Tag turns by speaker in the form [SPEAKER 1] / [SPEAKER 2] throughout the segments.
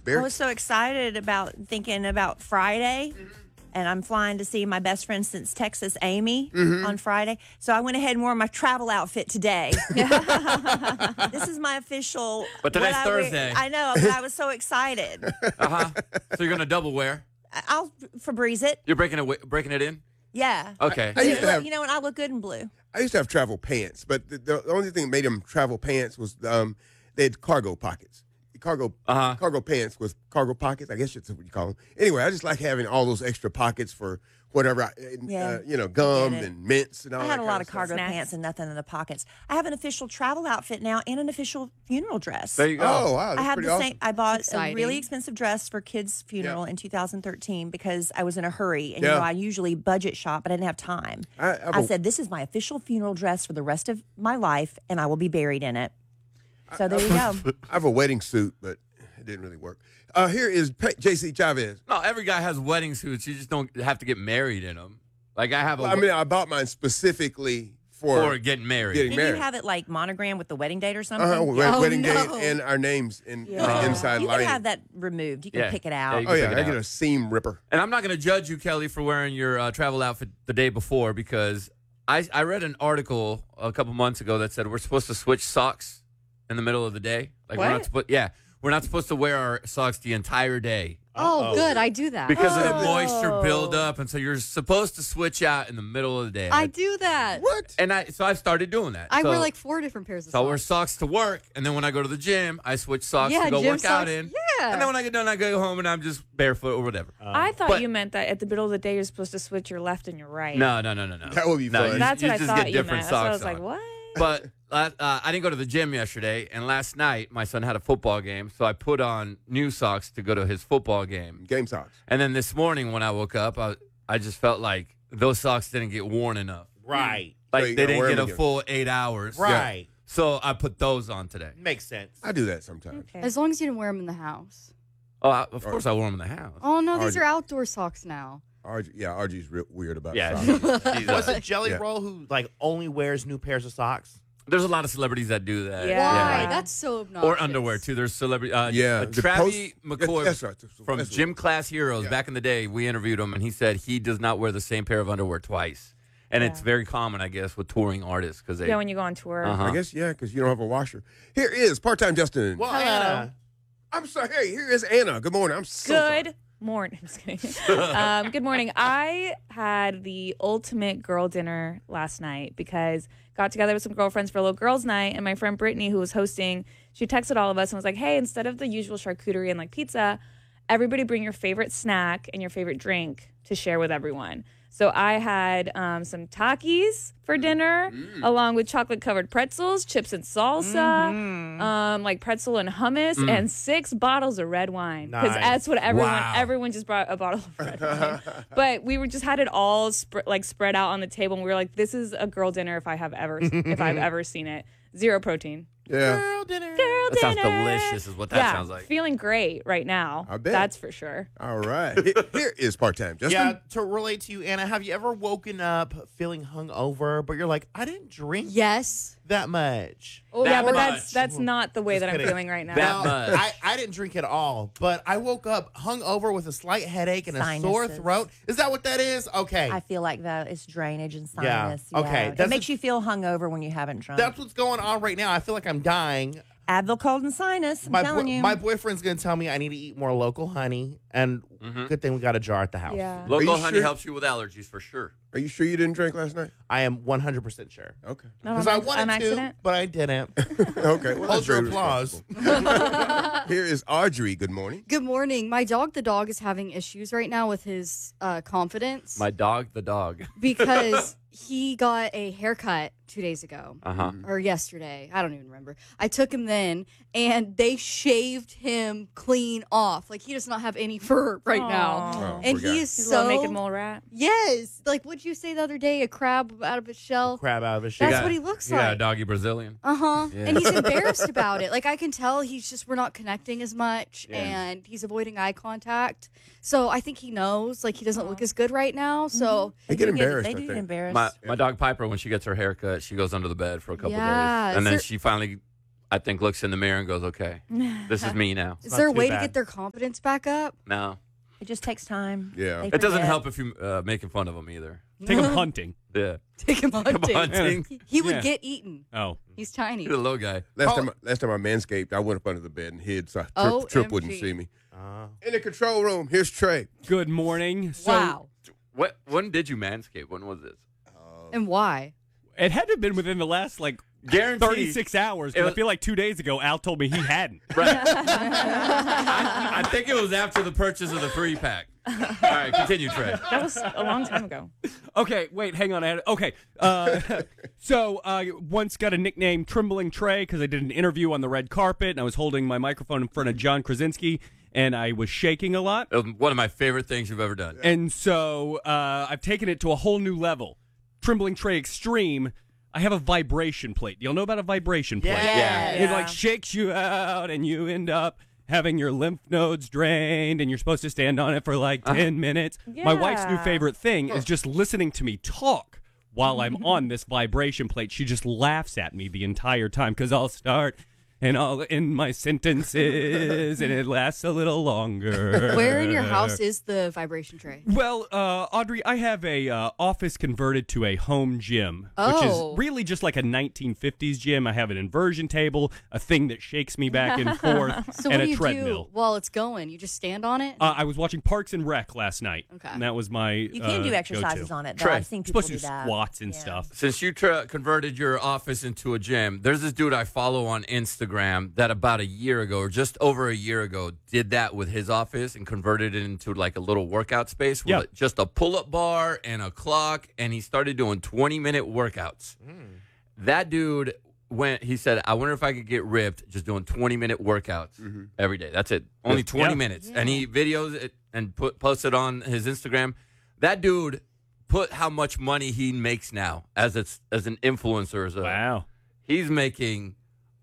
[SPEAKER 1] Barry?
[SPEAKER 2] I was so excited about thinking about Friday. And I'm flying to see my best friend since Texas, Amy, on Friday. So I went ahead and wore my travel outfit today. This is my official.
[SPEAKER 3] But today's
[SPEAKER 2] what
[SPEAKER 3] Thursday.
[SPEAKER 2] I know, but I was so excited.
[SPEAKER 3] So you're gonna double wear?
[SPEAKER 2] I'll Febreze it.
[SPEAKER 3] You're breaking it in?
[SPEAKER 2] Yeah.
[SPEAKER 3] Okay.
[SPEAKER 1] I used to have,
[SPEAKER 2] You know, and I look good in blue.
[SPEAKER 1] I used to have travel pants, but the only thing that made them travel pants was they had cargo pockets. Cargo pants with cargo pockets. I guess that's what you call them. Anyway, I just like having all those extra pockets for whatever, gum and mints and all that.
[SPEAKER 2] I had a lot of
[SPEAKER 1] stuff.
[SPEAKER 2] cargo pants and nothing in the pockets. I have an official travel outfit now and an official funeral dress.
[SPEAKER 3] There you go.
[SPEAKER 1] Oh, wow. That's
[SPEAKER 2] I have
[SPEAKER 1] pretty
[SPEAKER 2] the
[SPEAKER 1] awesome.
[SPEAKER 2] same. I bought
[SPEAKER 4] Exciting.
[SPEAKER 2] a really expensive dress for kids' funeral in 2013 because I was in a hurry, and
[SPEAKER 1] Yeah.
[SPEAKER 2] I usually budget shop, but I didn't have time. I said, "This is my official funeral dress for the rest of my life, and I will be buried in it." So there you go.
[SPEAKER 1] I have a wedding suit, but it didn't really work. Here is J.C. Chavez.
[SPEAKER 3] No, every guy has wedding suits. You just don't have to get married in them. Like I have a.
[SPEAKER 1] I bought mine specifically for
[SPEAKER 3] getting married.
[SPEAKER 1] Getting
[SPEAKER 2] Did
[SPEAKER 1] married.
[SPEAKER 2] you have it like monogram with the wedding date or something?
[SPEAKER 1] Wedding date and our names in the inside
[SPEAKER 2] You
[SPEAKER 1] lining.
[SPEAKER 2] can have that removed. You can
[SPEAKER 3] Yeah.
[SPEAKER 2] pick it
[SPEAKER 3] Yeah,
[SPEAKER 2] out.
[SPEAKER 3] you
[SPEAKER 1] Oh, yeah,
[SPEAKER 3] Pick it
[SPEAKER 1] I get
[SPEAKER 3] out.
[SPEAKER 1] a seam ripper.
[SPEAKER 3] And I'm not going to judge you, Kelly, for wearing your travel outfit the day before because I read an article a couple months ago that said we're supposed to switch socks in the middle of the day. Like we're not supposed. Yeah, we're not supposed to wear our socks the entire day
[SPEAKER 4] Oh, good. I do that.
[SPEAKER 3] because of the moisture buildup, and so you're supposed to switch out in the middle of the day.
[SPEAKER 4] I do that.
[SPEAKER 1] What?
[SPEAKER 3] And so I've started doing that.
[SPEAKER 4] I
[SPEAKER 3] so,
[SPEAKER 4] wear like 4 different pairs of
[SPEAKER 3] So I wear
[SPEAKER 4] socks.
[SPEAKER 3] socks to work, and then when I go to the gym, I switch socks to go
[SPEAKER 4] gym
[SPEAKER 3] work out
[SPEAKER 4] socks.
[SPEAKER 3] in.
[SPEAKER 4] Yeah.
[SPEAKER 3] And then when I get done, I go home and I'm just barefoot or whatever.
[SPEAKER 5] I thought
[SPEAKER 3] But-
[SPEAKER 5] you meant that at the middle of the day you're supposed to switch your left and your right.
[SPEAKER 3] No.
[SPEAKER 1] That would be
[SPEAKER 3] No,
[SPEAKER 1] fun.
[SPEAKER 5] That's
[SPEAKER 3] you
[SPEAKER 5] what I
[SPEAKER 3] just
[SPEAKER 5] thought
[SPEAKER 3] get
[SPEAKER 5] you
[SPEAKER 3] different
[SPEAKER 5] meant. So I was
[SPEAKER 3] socks
[SPEAKER 5] like,
[SPEAKER 3] on.
[SPEAKER 5] what?
[SPEAKER 3] But I didn't go to the gym yesterday, and last night my son had a football game, so I put on new socks to go to his football game.
[SPEAKER 1] Game socks.
[SPEAKER 3] And then this morning when I woke up, I just felt like those socks didn't get worn enough.
[SPEAKER 6] Right.
[SPEAKER 3] Like
[SPEAKER 1] So you
[SPEAKER 3] they
[SPEAKER 1] gotta
[SPEAKER 3] didn't
[SPEAKER 1] wear
[SPEAKER 3] get
[SPEAKER 1] them
[SPEAKER 3] a
[SPEAKER 1] again.
[SPEAKER 3] full 8 hours.
[SPEAKER 6] Right.
[SPEAKER 3] So I put those on today.
[SPEAKER 6] Makes sense.
[SPEAKER 1] I do that sometimes.
[SPEAKER 5] Okay.
[SPEAKER 4] As long as you didn't wear them in the house.
[SPEAKER 3] Oh, of course I wore them in the house.
[SPEAKER 4] Oh, no, these
[SPEAKER 1] RJ.
[SPEAKER 4] are outdoor socks now.
[SPEAKER 1] RG's real weird about
[SPEAKER 3] Yeah,
[SPEAKER 1] socks.
[SPEAKER 3] she's,
[SPEAKER 6] Was it Jelly
[SPEAKER 1] Yeah.
[SPEAKER 6] Roll who like only wears new pairs of socks?
[SPEAKER 3] There's a lot of celebrities that do that.
[SPEAKER 5] Yeah.
[SPEAKER 4] Why?
[SPEAKER 5] Yeah.
[SPEAKER 4] That's so obnoxious.
[SPEAKER 3] Or underwear too. There's celebrity.
[SPEAKER 1] Yeah, the
[SPEAKER 3] Travis
[SPEAKER 1] post-
[SPEAKER 3] McCoy
[SPEAKER 1] that's right.
[SPEAKER 3] from
[SPEAKER 1] That's
[SPEAKER 3] Gym Class Heroes
[SPEAKER 1] Yeah.
[SPEAKER 3] back in the day. We interviewed him, and he said he does not wear the same pair of underwear twice. And it's very common, I guess, with touring artists because they.
[SPEAKER 5] Yeah, when you go on tour.
[SPEAKER 3] Uh-huh.
[SPEAKER 1] I guess, yeah, because you don't have a washer. Here is part-time Justin.
[SPEAKER 6] Well,
[SPEAKER 5] Hello.
[SPEAKER 6] Anna.
[SPEAKER 1] I'm sorry. Hey, here is Anna. Good morning. I'm so sorry.
[SPEAKER 5] Good morning. I'm just kidding. Good morning. I had the ultimate girl dinner last night because got together with some girlfriends for a little girls' night, and my friend Brittany, who was hosting, she texted all of us and was like, "Hey, instead of the usual charcuterie and like pizza, everybody bring your favorite snack and your favorite drink to share with everyone." So I had some Takis for dinner, along with chocolate-covered pretzels, chips and salsa, like pretzel and hummus, and 6 bottles of red wine. Because
[SPEAKER 6] Nice.
[SPEAKER 5] that's what
[SPEAKER 3] Wow.
[SPEAKER 5] everyone just brought a bottle of red wine. But we just had it all spread out on the table, and we were like, "This is a girl dinner if I've ever seen it. 0 protein."
[SPEAKER 1] Yeah.
[SPEAKER 6] Girl dinner.
[SPEAKER 5] Girl
[SPEAKER 3] That sounds
[SPEAKER 5] dinner.
[SPEAKER 3] delicious, is what that sounds like.
[SPEAKER 5] Feeling great right now.
[SPEAKER 1] I bet.
[SPEAKER 5] That's for sure.
[SPEAKER 1] All right. Here is part-time Justin.
[SPEAKER 6] Yeah, to relate to you, Anna, have you ever woken up feeling hungover, but you're like, I didn't drink
[SPEAKER 4] Yes.
[SPEAKER 6] that much?
[SPEAKER 4] Oh,
[SPEAKER 5] Yeah, but
[SPEAKER 3] much.
[SPEAKER 5] that's not the way that I'm
[SPEAKER 6] kidding.
[SPEAKER 5] feeling right now.
[SPEAKER 3] That
[SPEAKER 6] Now,
[SPEAKER 3] much.
[SPEAKER 6] I didn't drink at all, but I woke up hungover with a slight headache and a sore
[SPEAKER 2] Sinuses.
[SPEAKER 6] throat. Is that what that is? Okay.
[SPEAKER 2] I feel like that it's drainage and
[SPEAKER 6] Yeah.
[SPEAKER 2] sinus.
[SPEAKER 6] Okay.
[SPEAKER 2] It
[SPEAKER 6] That's
[SPEAKER 2] makes you feel hungover when you haven't drunk.
[SPEAKER 6] That's what's going on right now. I feel like I'm dying.
[SPEAKER 2] Advil, cold, and sinus. I'm telling you.
[SPEAKER 6] My boyfriend's going to tell me I need to eat more local honey, and good thing we got a jar at the house.
[SPEAKER 5] Yeah.
[SPEAKER 3] Local
[SPEAKER 1] you
[SPEAKER 3] honey
[SPEAKER 1] sure?
[SPEAKER 3] helps you with allergies for sure.
[SPEAKER 1] Are you sure you didn't drink last night?
[SPEAKER 6] I am 100% sure.
[SPEAKER 1] Okay.
[SPEAKER 5] Not
[SPEAKER 6] Because
[SPEAKER 5] on
[SPEAKER 6] I
[SPEAKER 5] ac- on
[SPEAKER 6] wanted to,
[SPEAKER 5] accident.
[SPEAKER 6] but I didn't.
[SPEAKER 1] Okay. Well,
[SPEAKER 6] Hold
[SPEAKER 1] that's
[SPEAKER 6] your
[SPEAKER 1] very
[SPEAKER 6] applause.
[SPEAKER 1] responsible. Here is Audrey. Good morning.
[SPEAKER 4] Good morning. My dog, the dog, is having issues right now with his confidence
[SPEAKER 3] My dog, the dog.
[SPEAKER 4] because he got a haircut 2 days ago
[SPEAKER 3] Uh-huh.
[SPEAKER 4] or yesterday. I don't even remember. I took him then, and they shaved him clean off. Like, he does not have any fur right now.
[SPEAKER 1] Oh,
[SPEAKER 4] And
[SPEAKER 1] poor guy.
[SPEAKER 4] he is
[SPEAKER 5] He's a
[SPEAKER 4] so
[SPEAKER 5] little naked mole rat.
[SPEAKER 4] Yes. Like, what'd you say the other day? A crab out of its shell?
[SPEAKER 6] Crab out of his shit.
[SPEAKER 4] That's what he looks
[SPEAKER 3] Yeah,
[SPEAKER 4] like.
[SPEAKER 3] doggy Brazilian.
[SPEAKER 4] Uh-huh.
[SPEAKER 3] Yeah.
[SPEAKER 4] And he's embarrassed about it. Like, I can tell we're not connecting as much,
[SPEAKER 3] Yeah.
[SPEAKER 4] and he's avoiding eye contact. So I think he knows, like, he doesn't look as good right now. So
[SPEAKER 1] They get
[SPEAKER 2] do
[SPEAKER 1] embarrassed,
[SPEAKER 2] They
[SPEAKER 1] I
[SPEAKER 2] do get
[SPEAKER 1] think.
[SPEAKER 2] embarrassed.
[SPEAKER 3] My dog Piper, when she gets her hair cut, she goes under the bed for a couple
[SPEAKER 4] Yeah.
[SPEAKER 3] days, and then
[SPEAKER 4] Is
[SPEAKER 3] she finally. I think looks in the mirror and goes, okay, this is me now.
[SPEAKER 4] Is there a
[SPEAKER 6] too
[SPEAKER 4] way to
[SPEAKER 6] bad.
[SPEAKER 4] get their confidence back up?
[SPEAKER 3] No.
[SPEAKER 2] It just takes time.
[SPEAKER 1] Yeah.
[SPEAKER 2] They
[SPEAKER 3] It doesn't
[SPEAKER 2] forget.
[SPEAKER 3] help if you're making fun of them either.
[SPEAKER 7] Take him hunting.
[SPEAKER 3] Yeah.
[SPEAKER 4] Take him hunting.
[SPEAKER 3] Hunting.
[SPEAKER 4] He would
[SPEAKER 7] Yeah.
[SPEAKER 4] get eaten.
[SPEAKER 7] Oh.
[SPEAKER 4] He's tiny.
[SPEAKER 3] You're the low guy.
[SPEAKER 1] Last time I manscaped, I went up under the bed and hid so Trip wouldn't
[SPEAKER 4] OMG.
[SPEAKER 1] see me. In the control room, here's Trey.
[SPEAKER 7] Good morning. So
[SPEAKER 4] Wow.
[SPEAKER 3] When did you manscape? When was this?
[SPEAKER 4] And why?
[SPEAKER 7] it had to have been within the last
[SPEAKER 3] Guaranteed.
[SPEAKER 7] 36 hours. 'Cause I feel like 2 days ago, Al told me he hadn't.
[SPEAKER 3] Right. I think it was after the purchase of the 3-pack. All right, continue, Trey.
[SPEAKER 5] That was a long time ago.
[SPEAKER 7] Okay, wait, hang on. Okay. So once got a nickname Trembling Trey because I did an interview on the red carpet and I was holding my microphone in front of John Krasinski and I was shaking a lot.
[SPEAKER 3] It was one of my favorite things you've ever done.
[SPEAKER 7] And so I've taken it to a whole new level. Trembling Trey Extreme. I have a vibration plate. Y'all know about a vibration plate?
[SPEAKER 3] Yeah.
[SPEAKER 7] It like shakes you out and you end up having your lymph nodes drained and you're supposed to stand on it for like 10 minutes. My wife's new
[SPEAKER 5] Yeah.
[SPEAKER 7] favorite thing is just listening to me talk while I'm on this vibration plate. She just laughs at me the entire time because I'll start and I'll end my sentences and it lasts a little longer.
[SPEAKER 4] Where in your house is the vibration tray?
[SPEAKER 7] Well, Audrey, I have a office converted to a home gym, which
[SPEAKER 4] Oh.
[SPEAKER 7] is really just like a 1950s gym. I have an inversion table, a thing that shakes me back and forth,
[SPEAKER 4] So
[SPEAKER 7] and
[SPEAKER 4] what
[SPEAKER 7] a
[SPEAKER 4] do you
[SPEAKER 7] treadmill.
[SPEAKER 4] do while it's going? You just stand on it?
[SPEAKER 7] I was watching Parks and Rec last night,
[SPEAKER 4] Okay.
[SPEAKER 7] and that was my
[SPEAKER 2] You can do exercises
[SPEAKER 7] go-to.
[SPEAKER 2] on it, though.
[SPEAKER 3] Trey,
[SPEAKER 2] I've seen people
[SPEAKER 7] Supposed to
[SPEAKER 2] do
[SPEAKER 7] do
[SPEAKER 2] that.
[SPEAKER 7] squats and
[SPEAKER 2] Yeah.
[SPEAKER 7] stuff.
[SPEAKER 3] Since you converted your office into a gym, there's this dude I follow on Instagram that about a year ago or just over a year ago did that with his office and converted it into like a little workout space with
[SPEAKER 7] Yeah.
[SPEAKER 3] just a pull-up bar and a clock, and he started doing 20-minute workouts. That dude he said, I wonder if I could get ripped just doing 20-minute workouts every day. That's it. Only 20
[SPEAKER 7] Yeah.
[SPEAKER 3] minutes. And he videos it and posts it on his Instagram. That dude put how much money he makes now as an influencer.
[SPEAKER 7] Wow.
[SPEAKER 3] He's making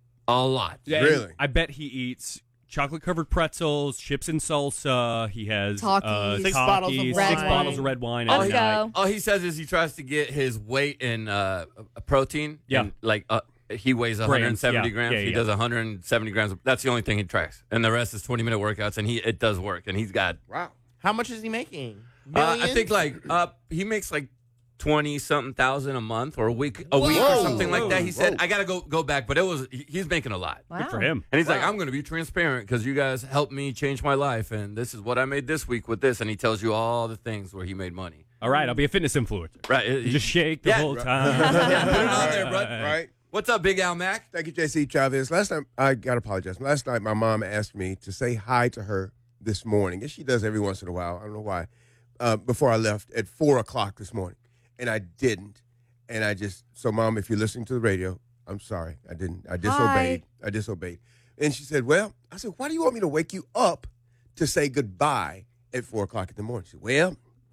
[SPEAKER 3] a lot.
[SPEAKER 7] Yeah,
[SPEAKER 1] Really?
[SPEAKER 7] and I bet he eats chocolate-covered pretzels, chips and salsa. He has
[SPEAKER 4] Takis.
[SPEAKER 6] 6 bottles of
[SPEAKER 7] Takis,
[SPEAKER 6] wine.
[SPEAKER 7] 6 bottles of red wine.
[SPEAKER 5] Let's
[SPEAKER 7] every night.
[SPEAKER 5] go.
[SPEAKER 3] All he says is he tries to get his weight in protein.
[SPEAKER 7] Yeah.
[SPEAKER 3] And, like he weighs
[SPEAKER 7] Grams,
[SPEAKER 3] 170
[SPEAKER 7] yeah.
[SPEAKER 3] grams.
[SPEAKER 7] Yeah,
[SPEAKER 3] He
[SPEAKER 7] yeah.
[SPEAKER 3] does 170 grams. That's the only thing he tracks. And the rest is 20-minute workouts, and it does work. And he's got,
[SPEAKER 1] Wow.
[SPEAKER 6] How much is he making?
[SPEAKER 3] I
[SPEAKER 6] Millions?
[SPEAKER 3] think like he makes like 20-something thousand a month or a week or
[SPEAKER 1] Whoa.
[SPEAKER 3] something like that. He said,
[SPEAKER 1] Whoa.
[SPEAKER 3] I got to go back, but he's making a lot.
[SPEAKER 2] Wow.
[SPEAKER 7] Good for him.
[SPEAKER 3] And he's like, I'm going to be transparent because you guys helped me change my life, and this is what I made this week with this. And he tells you all the things where he made money.
[SPEAKER 7] All right, I'll be a fitness influencer.
[SPEAKER 3] Right.
[SPEAKER 7] You just shake the
[SPEAKER 3] Yeah.
[SPEAKER 7] whole time.
[SPEAKER 3] Yeah, put it on there, bud.
[SPEAKER 1] Right.
[SPEAKER 3] What's up, Big Al Mac?
[SPEAKER 1] Thank you, JC Chavez. Last time, I got to apologize. Last night, my mom asked me to say hi to her this morning, and she does every once in a while. I don't know why. Before I left at 4 o'clock this morning, and I didn't. And so Mom, if you're listening to the radio, I'm sorry. I didn't. I disobeyed. I disobeyed. And she said, well, I said, why do you want me to wake you up to say goodbye at 4 o'clock in the morning? She said, well,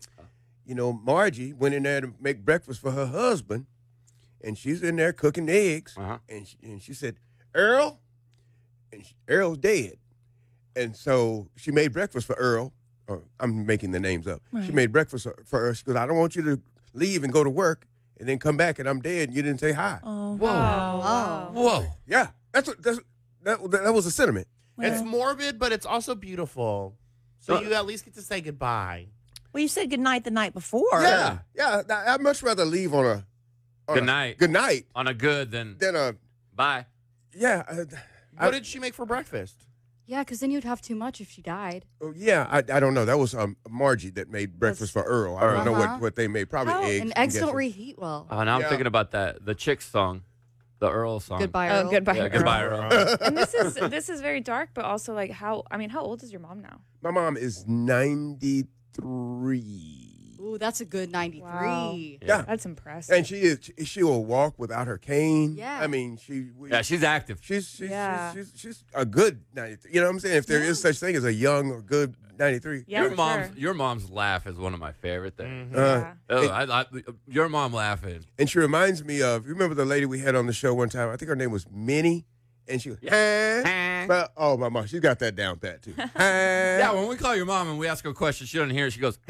[SPEAKER 1] Margie went in there to make breakfast for her husband, and she's in there cooking eggs.
[SPEAKER 3] Uh-huh.
[SPEAKER 1] And she said, Earl, Earl's dead. And so she made breakfast for Earl. Or I'm making the names up. She made breakfast for Earl. She goes, I don't want you to leave and go to work and then come back and I'm dead and you didn't say hi.
[SPEAKER 2] Oh,
[SPEAKER 3] Whoa.
[SPEAKER 2] wow.
[SPEAKER 3] Whoa.
[SPEAKER 1] Yeah, that was a sentiment.
[SPEAKER 6] It's morbid, but it's also beautiful. So you at least get to say goodbye.
[SPEAKER 2] Well, you said goodnight the night before.
[SPEAKER 1] Yeah. I'd much rather leave on a
[SPEAKER 3] Good night.
[SPEAKER 1] Good night
[SPEAKER 3] On a good than
[SPEAKER 1] than a
[SPEAKER 3] bye.
[SPEAKER 1] yeah.
[SPEAKER 6] What did she make for breakfast?
[SPEAKER 4] Yeah, because then you'd have too much if she died.
[SPEAKER 1] I don't know. That was Margie that made breakfast for Earl. I don't know
[SPEAKER 4] Uh-huh.
[SPEAKER 1] what they made. Probably eggs.
[SPEAKER 4] And
[SPEAKER 1] I'm
[SPEAKER 4] eggs don't
[SPEAKER 1] guessing.
[SPEAKER 4] reheat well.
[SPEAKER 3] Now I'm
[SPEAKER 1] Yeah.
[SPEAKER 3] thinking about the Chicks song, the Earl song.
[SPEAKER 4] Goodbye,
[SPEAKER 5] Oh,
[SPEAKER 4] Earl.
[SPEAKER 5] goodbye.
[SPEAKER 3] Yeah,
[SPEAKER 5] Earl.
[SPEAKER 3] goodbye, Earl.
[SPEAKER 5] And this is very dark, but also like how old is your mom now?
[SPEAKER 1] My mom is 93.
[SPEAKER 4] Ooh, that's a good 93.
[SPEAKER 5] Wow.
[SPEAKER 1] Yeah.
[SPEAKER 5] That's impressive.
[SPEAKER 1] And she will walk without her cane.
[SPEAKER 4] Yeah.
[SPEAKER 1] I mean,
[SPEAKER 3] Yeah, she's active.
[SPEAKER 1] she's
[SPEAKER 5] Yeah.
[SPEAKER 1] she's a good 93. You know what I'm saying? If there is such thing as a young or good 93.
[SPEAKER 5] Yeah,
[SPEAKER 3] your
[SPEAKER 5] for
[SPEAKER 3] mom's
[SPEAKER 5] sure.
[SPEAKER 3] your mom's laugh is one of my favorite things.
[SPEAKER 5] Yeah.
[SPEAKER 3] Oh, your mom laughing.
[SPEAKER 1] And she reminds me of, you remember the lady we had on the show one time? I think her name was Minnie. And she goes, huh? But, my mom, she's got that down pat, too.
[SPEAKER 3] Yeah, when we call your mom and we ask her a question, she doesn't hear it. She goes,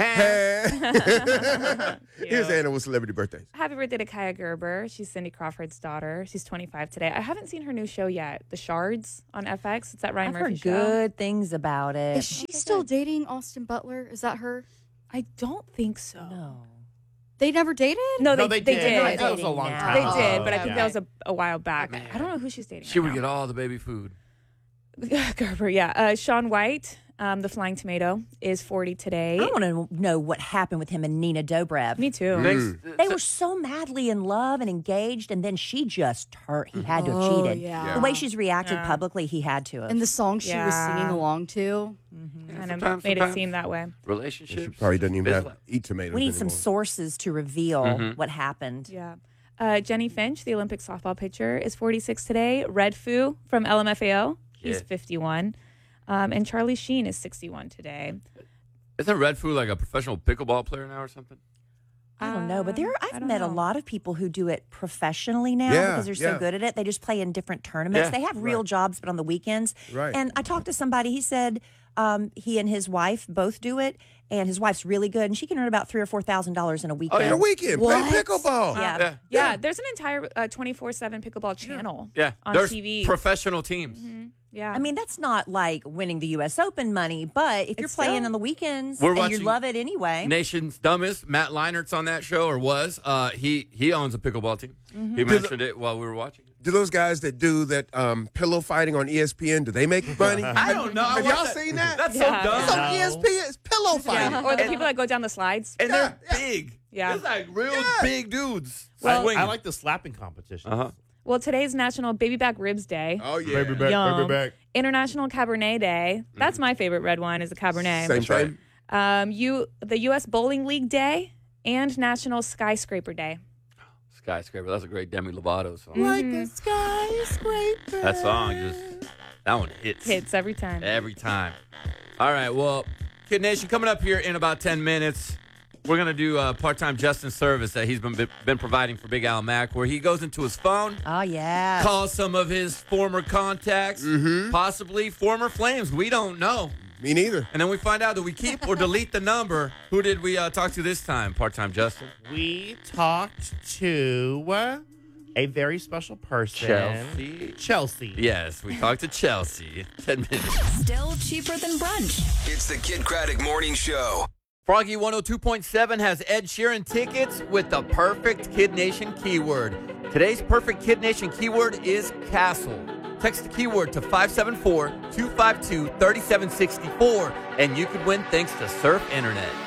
[SPEAKER 1] Here's Anna with celebrity birthdays.
[SPEAKER 5] Happy birthday to Kaya Gerber. She's Cindy Crawford's daughter. She's 25 today. I haven't seen her new show yet, The Shards on FX. It's that Ryan
[SPEAKER 2] I've
[SPEAKER 5] Murphy
[SPEAKER 2] heard
[SPEAKER 5] show.
[SPEAKER 2] good things about it.
[SPEAKER 4] Is she still dating Austin Butler? Is that her?
[SPEAKER 5] I don't think so.
[SPEAKER 2] No.
[SPEAKER 4] They never dated?
[SPEAKER 5] No,
[SPEAKER 6] No,
[SPEAKER 5] they
[SPEAKER 6] they
[SPEAKER 5] did.
[SPEAKER 6] did. That was a long time
[SPEAKER 5] They
[SPEAKER 6] ago.
[SPEAKER 5] did, but I
[SPEAKER 6] Yeah.
[SPEAKER 5] think that was a while back. I don't know who she's dating.
[SPEAKER 3] she would
[SPEAKER 5] right
[SPEAKER 3] get all the baby food.
[SPEAKER 5] now. Gerber, yeah. Sean White, the Flying Tomato, is 40 today.
[SPEAKER 2] I want to know what happened with him and Nina Dobrev.
[SPEAKER 5] Me too.
[SPEAKER 2] They were so madly in love and engaged, and then she just hurt. He had to have cheated.
[SPEAKER 4] yeah.
[SPEAKER 2] The way she's reacted publicly, he had to have.
[SPEAKER 4] And the song she was
[SPEAKER 5] Yeah.
[SPEAKER 4] singing along to.
[SPEAKER 5] Kind of
[SPEAKER 3] Sometimes-
[SPEAKER 5] made it
[SPEAKER 3] sometimes.
[SPEAKER 5] seem that way.
[SPEAKER 3] Relationships.
[SPEAKER 1] She probably doesn't even have
[SPEAKER 3] Business.
[SPEAKER 1] to eat tomatoes
[SPEAKER 2] we need some
[SPEAKER 1] anymore.
[SPEAKER 2] sources to reveal what happened.
[SPEAKER 5] Yeah. Jenny Finch, the Olympic softball pitcher, is 46 today. Red Foo from LMFAO, he's
[SPEAKER 3] Yeah.
[SPEAKER 5] 51. And Charlie Sheen is 61 today.
[SPEAKER 3] Isn't Red Food like a professional pickleball player now or something?
[SPEAKER 2] I don't know, but
[SPEAKER 5] I
[SPEAKER 2] I've
[SPEAKER 5] don't
[SPEAKER 2] met a
[SPEAKER 5] know.
[SPEAKER 2] lot of people who do it professionally now
[SPEAKER 1] Yeah,
[SPEAKER 2] because they're so
[SPEAKER 1] yeah.
[SPEAKER 2] good at it. They just play in different tournaments.
[SPEAKER 3] Yeah,
[SPEAKER 2] They have real jobs, but on the weekends.
[SPEAKER 1] Right.
[SPEAKER 2] And I talked to somebody. He said he and his wife both do it, and his wife's really good, and she can earn about $3,000 or $4,000 in a weekend.
[SPEAKER 1] In a weekend, play pickleball.
[SPEAKER 2] Yeah.
[SPEAKER 5] Yeah, there's an entire 24/7 pickleball channel
[SPEAKER 3] Yeah.
[SPEAKER 5] on
[SPEAKER 3] There's
[SPEAKER 5] TV.
[SPEAKER 3] professional teams.
[SPEAKER 5] Yeah.
[SPEAKER 2] I mean, that's not like winning the U.S. Open money, but if you're
[SPEAKER 5] It's
[SPEAKER 2] playing
[SPEAKER 5] still-
[SPEAKER 2] on the weekends
[SPEAKER 3] We're
[SPEAKER 2] and you
[SPEAKER 3] watching
[SPEAKER 2] love it anyway.
[SPEAKER 3] Nation's Dumbest, Matt Leinert's on that show, or was. He owns a pickleball team. He mentioned it while we were watching.
[SPEAKER 1] Do those guys that do that pillow fighting on ESPN, do they make money?
[SPEAKER 3] I don't know.
[SPEAKER 1] Have y'all seen that?
[SPEAKER 3] That's
[SPEAKER 5] Yeah.
[SPEAKER 3] so dumb.
[SPEAKER 1] It's on ESPN. It's pillow fighting.
[SPEAKER 5] Yeah. Or the people that go down the slides.
[SPEAKER 3] And they're big.
[SPEAKER 5] Yeah.
[SPEAKER 3] It's like real big dudes.
[SPEAKER 5] Well-
[SPEAKER 6] I like the slapping competition.
[SPEAKER 3] Uh-huh.
[SPEAKER 5] Well, today's National Baby Back Ribs Day.
[SPEAKER 1] Oh, yeah.
[SPEAKER 5] Yum. International Cabernet Day. That's my favorite red wine is a Cabernet.
[SPEAKER 1] Same thing.
[SPEAKER 5] The U.S. Bowling League Day and National Skyscraper Day.
[SPEAKER 3] Skyscraper. That's a great Demi Lovato song.
[SPEAKER 1] Like a skyscraper.
[SPEAKER 3] That song that one hits.
[SPEAKER 5] Hits every time.
[SPEAKER 3] Every time. All right, well, Kid Nation, coming up here in about 10 minutes, we're going to do a part-time Justin service that he's been providing for Big Al Mack, where he goes into his phone,
[SPEAKER 2] Oh, yeah.
[SPEAKER 3] calls some of his former contacts, possibly former flames. We don't know.
[SPEAKER 1] Me neither.
[SPEAKER 3] And then we find out, do we keep or delete the number? Who did we talk to this time, part-time Justin?
[SPEAKER 6] We talked to a very special person. Chelsea.
[SPEAKER 3] Yes, we talked to Chelsea. 10 minutes.
[SPEAKER 8] Still cheaper than brunch.
[SPEAKER 9] It's the Kid Craddock Morning Show.
[SPEAKER 3] Froggy 102.7 has Ed Sheeran tickets with the perfect Kid Nation keyword. Today's perfect Kid Nation keyword is castle. Text the keyword to 574-252-3764, and you could win thanks to Surf Internet.